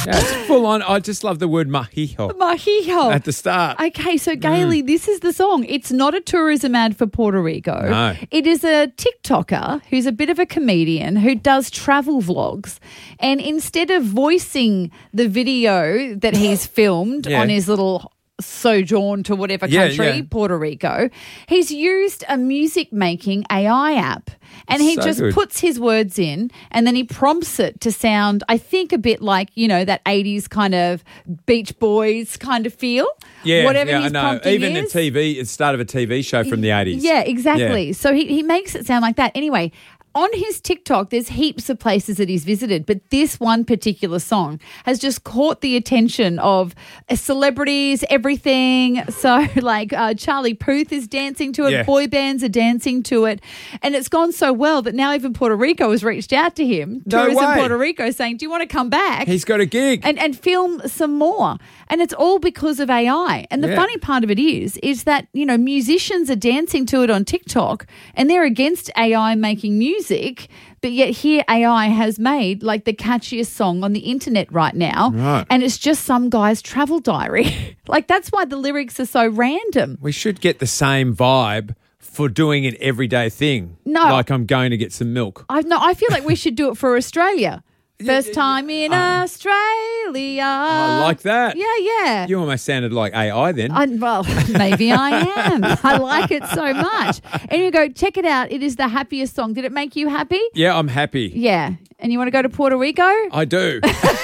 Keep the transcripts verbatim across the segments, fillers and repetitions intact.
Yeah, it's full on. I just love the word mahiho Mahiho. at the start. Okay, so Gailey, mm. this is the song. It's not a tourism ad for Puerto Rico. No. It is a TikToker who's a bit of a comedian who does travel vlogs. And instead of voicing the video that he's filmed Yeah. on his little sojourn to whatever Yeah, country, yeah. Puerto Rico, he's used a music-making A I app. And he So just good. puts his words in and then he prompts it to sound, I think, a bit like, you know, that eighties kind of Beach Boys kind of feel. Yeah, Whatever yeah, his I know. prompting Even is. the T V, it's the start of a T V show from the eighties. Yeah, exactly. Yeah. So he, he makes it sound like that. Anyway, on his TikTok, there's heaps of places that he's visited, but this one particular song has just caught the attention of uh, celebrities, everything. So, like, uh, Charlie Puth is dancing to it, Yeah. boy bands are dancing to it, and it's gone so well that now even Puerto Rico has reached out to him, No Tourism way. Puerto Rico, saying, do you want to come back? He's got a gig. and, and film some more. And it's all because of A I. And the Yeah. funny part of it is, is that, you know, musicians are dancing to it on TikTok and they're against A I making music, but yet here A I has made like the catchiest song on the internet right now. Right. And it's just some guy's travel diary. Like that's why the lyrics are so random. We should get the same vibe for doing an everyday thing. No. Like I'm going to get some milk. I no, I feel like we should do it for Australia. Yeah, First yeah, time in uh, Australia. I like that. Yeah, yeah. You almost sounded like A I then. I, well, maybe I am. I like it so much. And you go, check it out. It is the happiest song. Did it make you happy? yeah, I'm happy. Yeah. And you want to go to Puerto Rico? I do.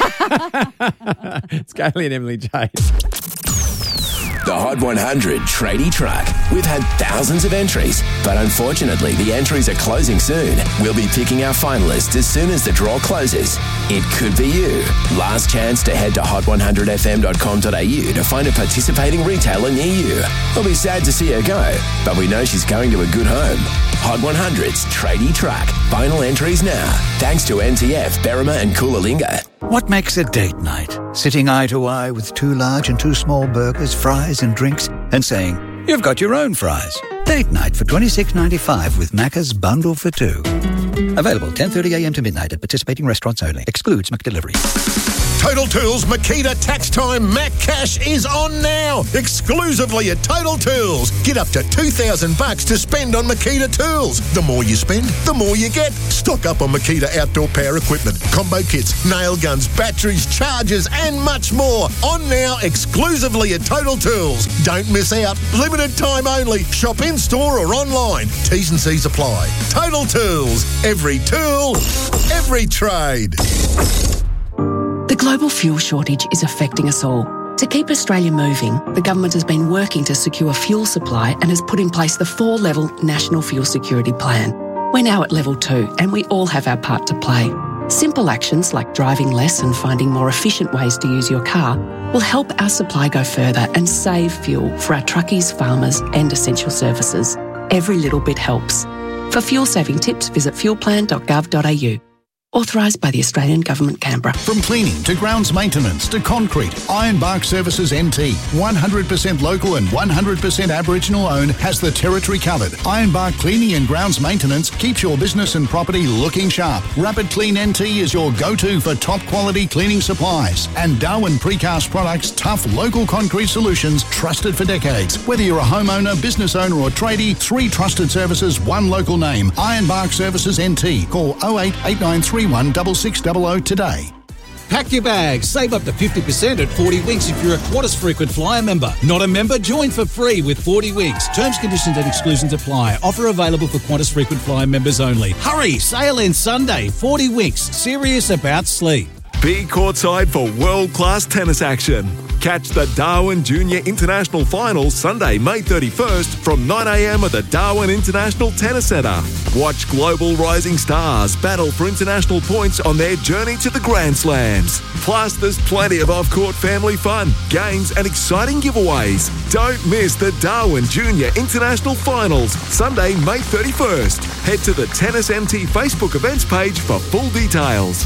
It's Gailey and Emily J. The Hot one hundred Tradie Truck. We've had thousands of entries, but unfortunately the entries are closing soon. We'll be picking our finalists as soon as the draw closes. It could be you. Last chance to head to hot one hundred f m dot com dot a u to find a participating retailer near you. We'll be sad to see her go, but we know she's going to a good home. Hot one hundred's Tradie Truck. Final entries now. Thanks to N T F, Berrima and Coolalingga. What makes a date night? Sitting eye to eye with two large and two small burgers, fries and drinks, and saying, you've got your own fries. Date night for twenty-six ninety-five with Macca's Bundle for Two. Available ten thirty a m to midnight at participating restaurants only. Excludes McDelivery. Total Tools Makita Tax Time Mac Cash is on now, exclusively at Total Tools. Get up to two thousand bucks to spend on Makita tools. The more you spend, the more you get. Stock up on Makita outdoor power equipment, combo kits, nail guns, batteries, chargers, and much more. On now, exclusively at Total Tools. Don't miss out. Limited time only. Shop in store or online. T's and C's apply. Total Tools. Every tool, every trade. The global fuel shortage is affecting us all. To keep Australia moving, the government has been working to secure fuel supply and has put in place the four-level National Fuel Security Plan. We're now at level two and we all have our part to play. Simple actions like driving less and finding more efficient ways to use your car will help our supply go further and save fuel for our truckies, farmers and essential services. Every little bit helps. For fuel-saving tips, visit fuel plan dot gov dot a u. Authorised by the Australian Government, Canberra. From cleaning to grounds maintenance to concrete, Ironbark Services N T, one hundred percent local and one hundred percent Aboriginal owned, has the territory covered. Ironbark Cleaning and Grounds Maintenance keeps your business and property looking sharp. Rapid Clean N T is your go-to for top quality cleaning supplies. And Darwin Precast Products, tough local concrete solutions trusted for decades. Whether you're a homeowner, business owner or tradie, three trusted services, one local name. Ironbark Services N T. Call oh eight eight nine three one six six zero zero today. Pack your bags. Save up to fifty percent at forty winks if you're a Qantas frequent flyer member. Not a member? Join for free with forty winks. Terms, conditions and exclusions apply. Offer available for Qantas frequent flyer members only. Hurry! Sale ends Sunday. forty winks. Serious about sleep. Be courtside for world-class tennis action. Catch the Darwin Junior International Finals Sunday, May thirty-first from nine a m at the Darwin International Tennis Centre. Watch global rising stars battle for international points on their journey to the Grand Slams. Plus, there's plenty of off-court family fun, games and exciting giveaways. Don't miss the Darwin Junior International Finals Sunday, May thirty-first. Head to the Tennis M T Facebook events page for full details.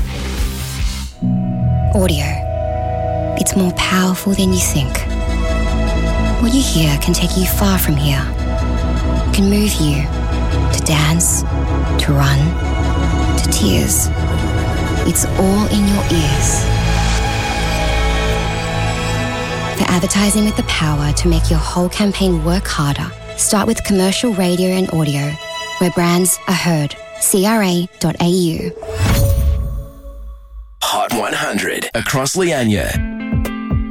Audio. It's more powerful than you think. What you hear can take you far from here. It can move you to dance, to run, to tears. It's all in your ears. Advertising with the power to make your whole campaign work harder. Start with commercial radio and audio, where brands are heard. C R A dot A U. Hot one hundred across Lianya.